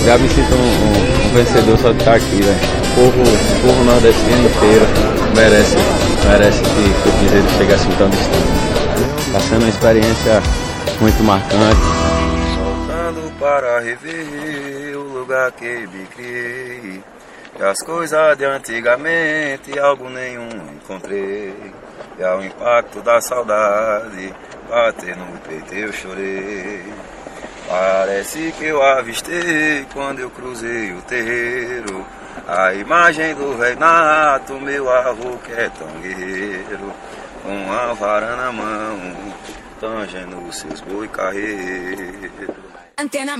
Já me sinto um vencedor só de estar aqui, velho. O povo nordestino inteiro merece que o Piseiro chegue assim tão distante. Está sendo uma experiência muito marcante. Voltando para rever o lugar que me criei, e as coisas de antigamente algo nenhum encontrei. E ao impacto da saudade bater no peito eu chorei. Parece que eu avistei quando eu cruzei o terreiro a imagem do Renato, meu avô que é tão guerreiro, com a vara na mão, tangendo os seus boi carreiro.